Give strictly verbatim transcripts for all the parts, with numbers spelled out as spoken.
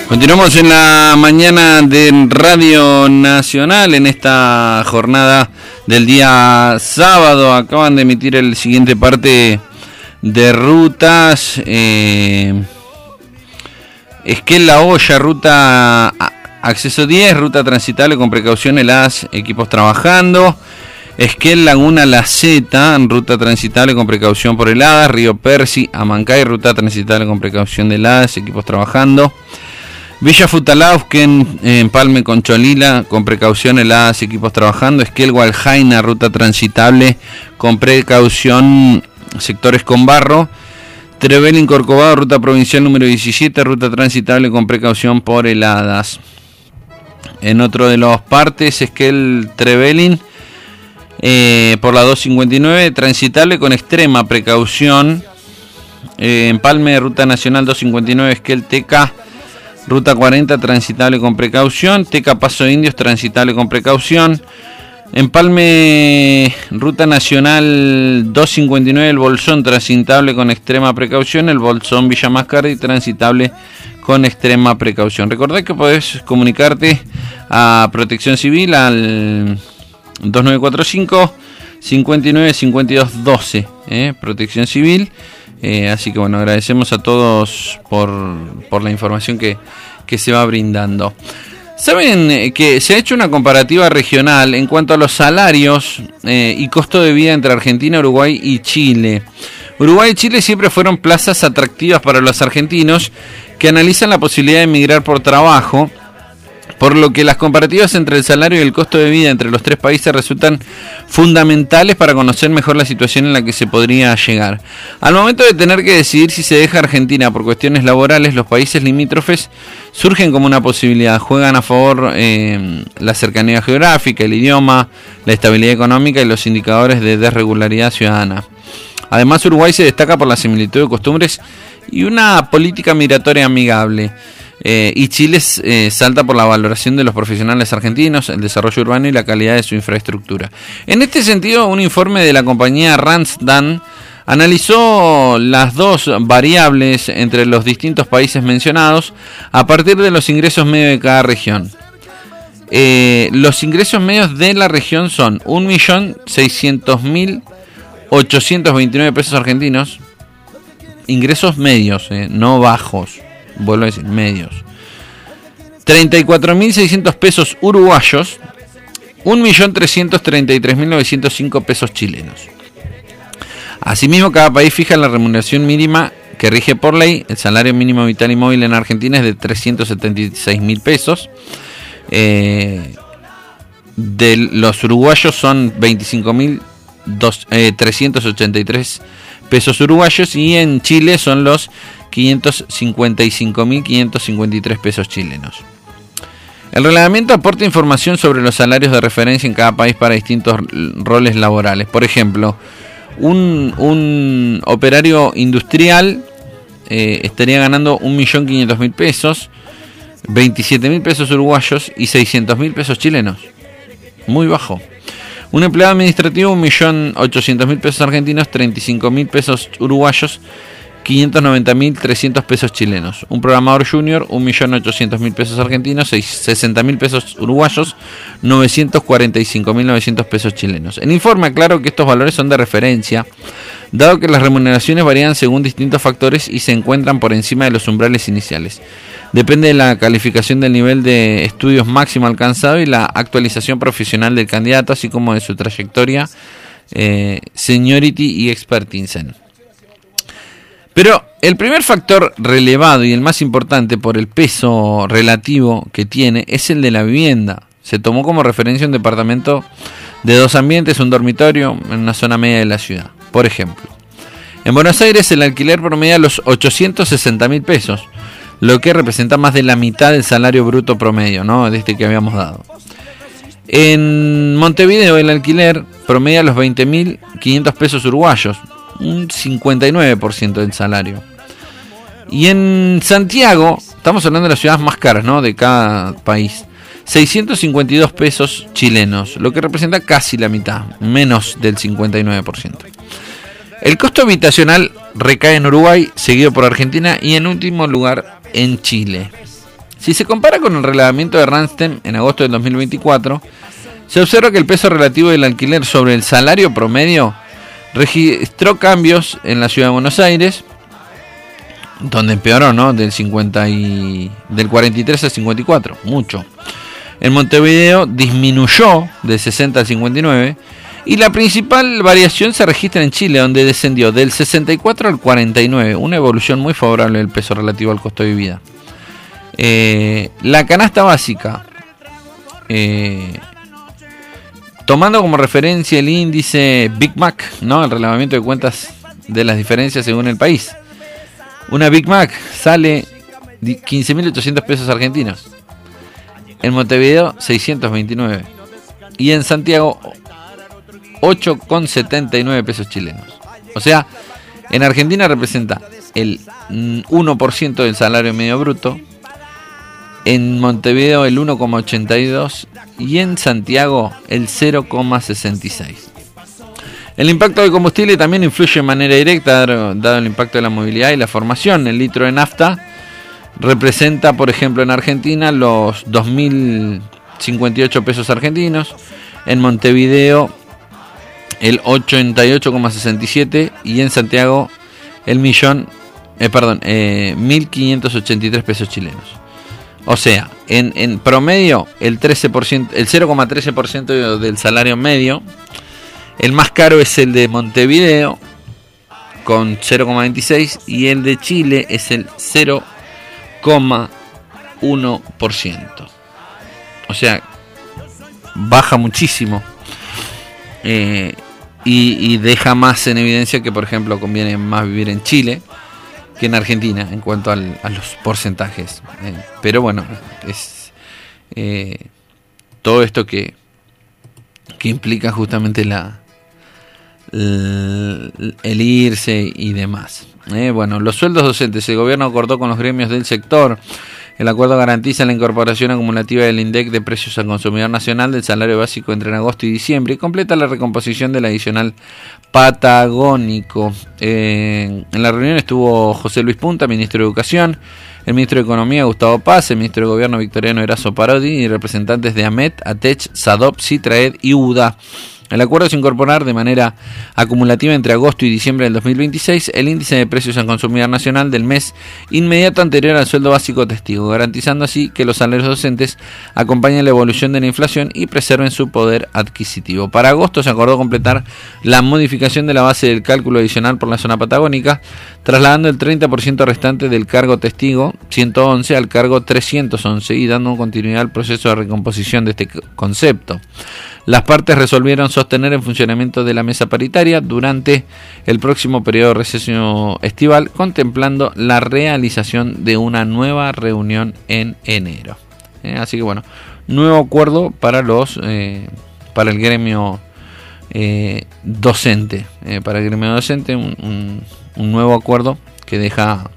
Continuamos en la mañana de Radio Nacional en esta jornada del día sábado. Acaban de emitir el siguiente parte de rutas. Eh, Esquel La Hoya, ruta acceso diez, ruta transitable con precaución, heladas, equipos trabajando. Esquel Laguna La Zeta, ruta transitable con precaución por heladas. Río Percy, Amancay, ruta transitable con precaución de heladas, equipos trabajando. Villa Futalausken, Empalme con Cholila, con precaución, heladas, equipos trabajando. Esquel Gualjaina, ruta transitable con precaución, sectores con barro. Trevelin Corcovado, ruta provincial número diecisiete, ruta transitable con precaución por heladas. En otro de los partes, Esquel Trevelin, eh, por la doscientos cincuenta y nueve, transitable con extrema precaución. Eh, Empalme, ruta nacional doscientos cincuenta y nueve, Esquel Teca, ruta cuarenta, transitable con precaución. Teca Paso de Indios, transitable con precaución. Empalme, ruta nacional doscientos cincuenta y nueve, el Bolsón, transitable con extrema precaución. El Bolsón Villa Mascardi, transitable con extrema precaución. Recordad que podés comunicarte a Protección Civil al dos nueve cuatro cinco, cinco nueve cinco dos doce, ¿eh? Protección Civil. Eh, así que bueno, agradecemos a todos por, por la información que, que se va brindando. Saben que se ha hecho una comparativa regional en cuanto a los salarios eh, y costo de vida entre Argentina, Uruguay y Chile. Uruguay y Chile siempre fueron plazas atractivas para los argentinos que analizan la posibilidad de emigrar por trabajo, por lo que las comparativas entre el salario y el costo de vida entre los tres países resultan fundamentales para conocer mejor la situación en la que se podría llegar. Al momento de tener que decidir si se deja Argentina por cuestiones laborales, los países limítrofes surgen como una posibilidad. Juegan a favor eh, la cercanía geográfica, el idioma, la estabilidad económica y los indicadores de desregularidad ciudadana. Además, Uruguay se destaca por la similitud de costumbres y una política migratoria amigable. Eh, y Chile eh, salta por la valoración de los profesionales argentinos, el desarrollo urbano y la calidad de su infraestructura. En este sentido, un informe de la compañía Randstad analizó las dos variables entre los distintos países mencionados a partir de los ingresos medios de cada región. Eh, los ingresos medios de la región son un millón seiscientos mil ochocientos veintinueve pesos argentinos, ingresos medios, eh, no bajos. Vuelvo a decir, medios. treinta y cuatro mil seiscientos pesos uruguayos, un millón trescientos treinta y tres mil novecientos cinco pesos chilenos. Asimismo, cada país fija la remuneración mínima que rige por ley. El salario mínimo vital y móvil en Argentina es de trescientos setenta y seis mil pesos. Eh, de los uruguayos son veinticinco mil trescientos ochenta y tres pesos uruguayos, y en Chile son los quinientos cincuenta y cinco mil quinientos cincuenta y tres pesos chilenos. El reglamento aporta información sobre los salarios de referencia en cada país para distintos roles laborales. Por ejemplo, un, un operario industrial eh, estaría ganando un millón quinientos mil pesos, veintisiete mil pesos uruguayos y seiscientos mil pesos chilenos. Muy bajo. Un empleado administrativo, un millón ochocientos mil pesos argentinos, treinta y cinco mil pesos uruguayos, quinientos noventa mil trescientos pesos chilenos. Un programador junior, un millón ochocientos mil pesos argentinos, sesenta mil pesos uruguayos, novecientos cuarenta y cinco mil novecientos pesos chilenos. El informe aclara que estos valores son de referencia, dado que las remuneraciones varían según distintos factores y se encuentran por encima de los umbrales iniciales. Depende de la calificación del nivel de estudios máximo alcanzado y la actualización profesional del candidato, así como de su trayectoria, eh, seniority y expertise. Pero el primer factor relevado y el más importante por el peso relativo que tiene es el de la vivienda. Se tomó como referencia un departamento de dos ambientes, un dormitorio en una zona media de la ciudad. Por ejemplo, en Buenos Aires el alquiler promedia los ochocientos sesenta mil pesos, lo que representa más de la mitad del salario bruto promedio, ¿no?, de este que habíamos dado. En Montevideo el alquiler promedia los veinte mil quinientos pesos uruguayos, un cincuenta y nueve por ciento del salario. Y en Santiago, estamos hablando de las ciudades más caras, ¿no?, de cada país, seiscientos cincuenta y dos pesos chilenos, lo que representa casi la mitad, menos del cincuenta y nueve por ciento. El costo habitacional recae en Uruguay, seguido por Argentina y en último lugar en Chile. Si se compara con el relevamiento de Randstad en agosto del dos mil veinticuatro, se observa que el peso relativo del alquiler sobre el salario promedio registró cambios en la ciudad de Buenos Aires, donde empeoró, ¿no? Del cincuenta y del cuarenta y tres al cincuenta y cuatro, mucho. En Montevideo disminuyó de sesenta al cincuenta y nueve, y la principal variación se registra en Chile, donde descendió del sesenta y cuatro al cuarenta y nueve, una evolución muy favorable del peso relativo al costo de vida. Eh, la canasta básica, eh, tomando como referencia el índice Big Mac, ¿no? El relevamiento de cuentas de las diferencias según el país. Una Big Mac sale quince mil ochocientos pesos argentinos. En Montevideo seiscientos veintinueve. Y en Santiago ocho con setenta y nueve pesos chilenos. O sea, en Argentina representa el uno por ciento del salario medio bruto. En Montevideo el uno coma ochenta y dos y en Santiago el cero coma sesenta y seis. El impacto del combustible también influye de manera directa, dado el impacto de la movilidad y la formación. El litro de nafta representa, por ejemplo, en Argentina los dos mil cincuenta y ocho pesos argentinos, en Montevideo el ochenta y ocho coma sesenta y siete y en Santiago el millón, eh, perdón, eh, mil quinientos ochenta y tres pesos chilenos. O sea, en, en promedio el trece por ciento, el cero coma trece por ciento del salario medio. El más caro es el de Montevideo con cero coma veintiséis y el de Chile es el cero coma uno por ciento. O sea, baja muchísimo eh, y, y deja más en evidencia que, por ejemplo, conviene más vivir en Chile que en Argentina en cuanto al, a los porcentajes. Eh, pero bueno, es eh, todo esto que, que implica justamente la el, el irse y demás. Eh, bueno, los sueldos docentes. El gobierno acordó con los gremios del sector. El acuerdo garantiza la incorporación acumulativa del INDEC de precios al consumidor nacional del salario básico entre agosto y diciembre y completa la recomposición del adicional patagónico. Eh, en la reunión estuvo José Luis Punta, ministro de Educación, el ministro de Economía Gustavo Paz, el ministro de Gobierno Victoriano Erazo Parodi y representantes de AMET, ATECH, SADOP, CITRAED y UDA. El acuerdo es incorporar de manera acumulativa entre agosto y diciembre del dos mil veintiséis el índice de precios al consumidor nacional del mes inmediato anterior al sueldo básico testigo, garantizando así que los salarios docentes acompañen la evolución de la inflación y preserven su poder adquisitivo. Para agosto se acordó completar la modificación de la base del cálculo adicional por la zona patagónica, trasladando el treinta por ciento restante del cargo testigo ciento once al cargo trescientos once y dando continuidad al proceso de recomposición de este concepto. Las partes resolvieron sostener el funcionamiento de la mesa paritaria durante el próximo periodo de receso estival, contemplando la realización de una nueva reunión en enero. Eh, así que bueno, nuevo acuerdo para los eh, para el gremio eh, docente, eh, para el gremio docente un, un, un nuevo acuerdo que deja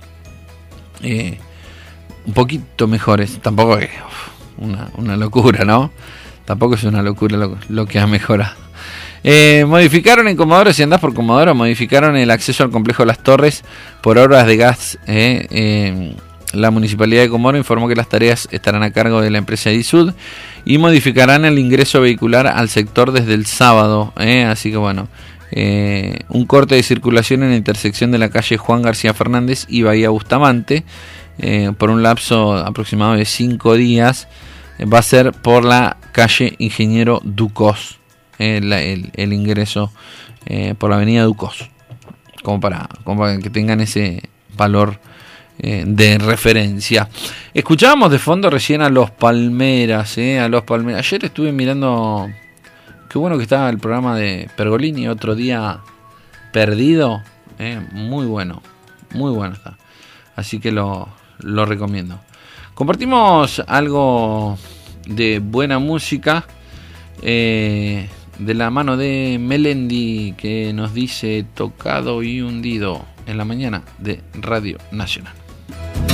eh, un poquito mejores, tampoco es una, una locura, ¿no? Tampoco es una locura lo, lo que ha mejorado. Eh, modificaron en Comodoro, si andás por Comodoro, modificaron el acceso al complejo de Las Torres por obras de gas. Eh, eh, la Municipalidad de Comodoro informó que las tareas estarán a cargo de la empresa Edisud y modificarán el ingreso vehicular al sector desde el sábado. Eh, así que bueno, eh, un corte de circulación en la intersección de la calle Juan García Fernández y Bahía Bustamante eh, por un lapso aproximado de cinco días. Va a ser por la calle Ingeniero Ducos, eh, la, el, el ingreso eh, por la avenida Ducos, como para, como para que tengan ese valor eh, de referencia. Escuchábamos de fondo recién a Los Palmeras, eh, a Los Palmeras. Ayer estuve mirando, qué bueno que estaba el programa de Pergolini, Otro Día Perdido, eh, muy bueno, muy bueno está. Así que lo, lo recomiendo. Compartimos algo de buena música eh, de la mano de Melendi, que nos dice Tocado y Hundido en la mañana de Radio Nacional.